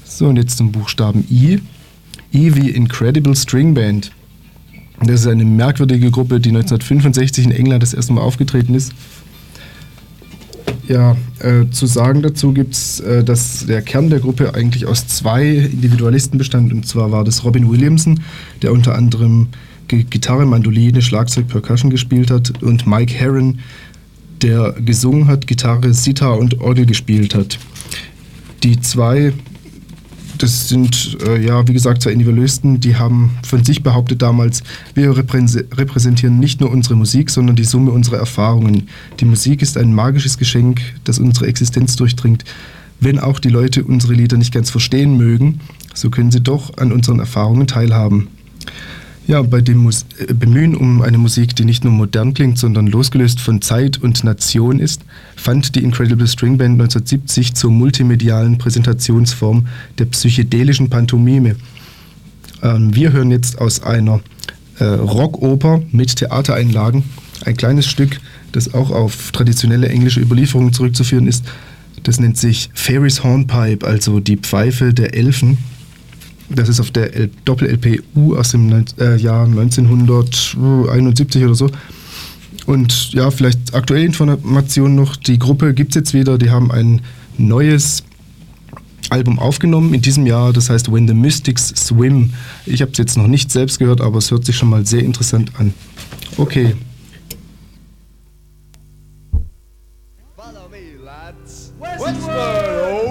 So, und jetzt zum Buchstaben I. I wie Incredible String Band. Das ist eine merkwürdige Gruppe, die 1965 in England das erste Mal aufgetreten ist. Ja, zu sagen dazu gibt es, dass der Kern der Gruppe eigentlich aus 2 Individualisten bestand. Und zwar war das Robin Williamson, der unter anderem Gitarre, Mandoline, Schlagzeug, Percussion gespielt hat, und Mike Herron, der gesungen hat, Gitarre, Sitar und Orgel gespielt hat. Die 2, das sind, wie gesagt, 2 Individualisten, die haben von sich behauptet damals, wir repräsentieren nicht nur unsere Musik, sondern die Summe unserer Erfahrungen. Die Musik ist ein magisches Geschenk, das unsere Existenz durchdringt. Wenn auch die Leute unsere Lieder nicht ganz verstehen mögen, so können sie doch an unseren Erfahrungen teilhaben. Ja, bei dem Bemühen um eine Musik, die nicht nur modern klingt, sondern losgelöst von Zeit und Nation ist, fand die Incredible String Band 1970 zur multimedialen Präsentationsform der psychedelischen Pantomime. Wir hören jetzt aus einer Rockoper mit Theatereinlagen ein kleines Stück, das auch auf traditionelle englische Überlieferungen zurückzuführen ist. Das nennt sich Fairy's Hornpipe, also die Pfeife der Elfen. Das ist auf der Doppel-LP U aus dem Jahr 1971 oder so. Und ja, vielleicht aktuelle Informationen noch. Die Gruppe gibt es jetzt wieder. Die haben ein neues Album aufgenommen in diesem Jahr. Das heißt When the Mystics Swim. Ich habe es jetzt noch nicht selbst gehört, aber es hört sich schon mal sehr interessant an. Okay. Follow me, lads. Westward!